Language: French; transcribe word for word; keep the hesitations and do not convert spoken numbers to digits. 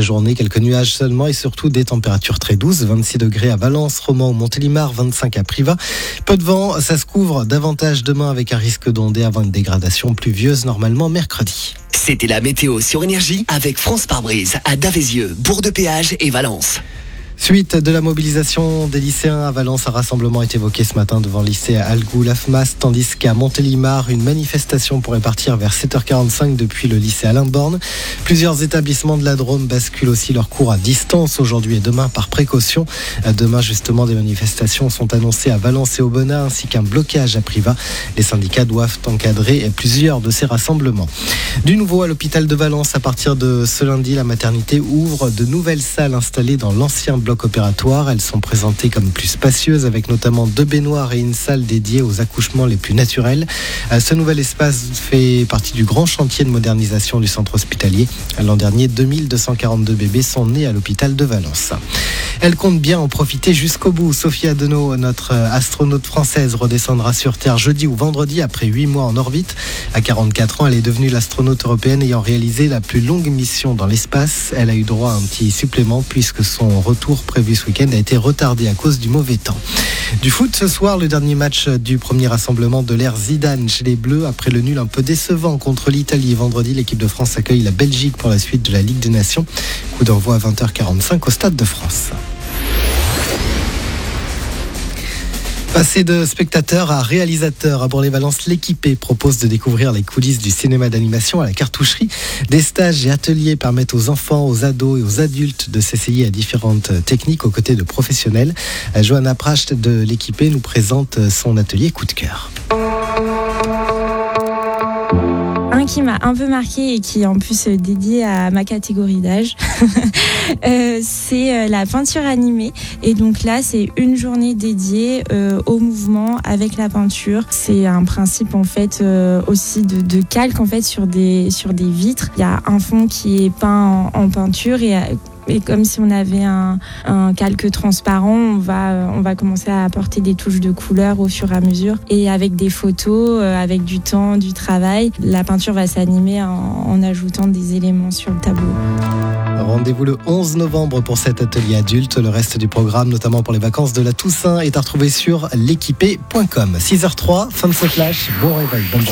journée, quelques nuages seulement et surtout des températures très douces. vingt-six degrés à Valence, Romans ou Montélimar, vingt-cinq à Privas. Peu de vent, ça se couvre davantage demain avec un risque d'ondée avant une dégradation pluvieuse normalement mercredi. C'était la météo sur Énergie avec France Pare-Brise à Davézieux, Bourg-de-Péage et Valence. Suite de la mobilisation des lycéens à Valence, un rassemblement est évoqué ce matin devant le lycée Algou-Lafmas, tandis qu'à Montélimar, une manifestation pourrait partir vers sept heures quarante-cinq depuis le lycée Alain Borne. Plusieurs établissements de la Drôme basculent aussi leurs cours à distance aujourd'hui et demain par précaution. Demain, justement, des manifestations sont annoncées à Valence et Aubenas, ainsi qu'un blocage à Privas. Les syndicats doivent encadrer plusieurs de ces rassemblements. Du nouveau à l'hôpital de Valence, à partir de ce lundi, la maternité ouvre de nouvelles salles installées dans l'ancien bloc opératoire. Elles sont présentées comme plus spacieuses avec notamment deux baignoires et une salle dédiée aux accouchements les plus naturels. Ce nouvel espace fait partie du grand chantier de modernisation du centre hospitalier. L'an dernier, deux mille deux cent quarante-deux bébés sont nés à l'hôpital de Valence. Elle compte bien en profiter jusqu'au bout. Sophie Adenau, notre astronaute française, redescendra sur Terre jeudi ou vendredi après huit mois en orbite. À quarante-quatre ans, elle est devenue l'astronaute européenne ayant réalisé la plus longue mission dans l'espace. Elle a eu droit à un petit supplément puisque son retour prévu ce week-end a été retardé à cause du mauvais temps. Du foot ce soir, le dernier match du premier rassemblement de l'ère Zidane chez les Bleus. Après le nul un peu décevant contre l'Italie vendredi, l'équipe de France accueille la Belgique pour la suite de la Ligue des Nations. Coup d'envoi à vingt heures quarante-cinq au Stade de France. Passé de spectateur à réalisateur, à Bourg-les-Valences, l'équipé propose de découvrir les coulisses du cinéma d'animation à la cartoucherie. Des stages et ateliers permettent aux enfants, aux ados et aux adultes de s'essayer à différentes techniques aux côtés de professionnels. Johanna Pracht de l'équipé nous présente son atelier coup de cœur. Un qui m'a un peu marqué et qui est en plus dédié à ma catégorie d'âge, euh, c'est la peinture animée. Et donc là, c'est une journée dédiée euh, au mouvement avec la peinture. C'est un principe en fait euh, aussi de, de calque en fait sur des sur des vitres. Il y a un fond qui est peint en, en peinture et Et comme si on avait un, un calque transparent, on va, on va commencer à apporter des touches de couleur au fur et à mesure. Et avec des photos, avec du temps, du travail, la peinture va s'animer en, en ajoutant des éléments sur le tableau. Rendez-vous le onze novembre pour cet atelier adulte. Le reste du programme, notamment pour les vacances de la Toussaint, est à retrouver sur l'équipé point com. six heures zéro trois, fin de ce flash. Bon réveil, bonne journée.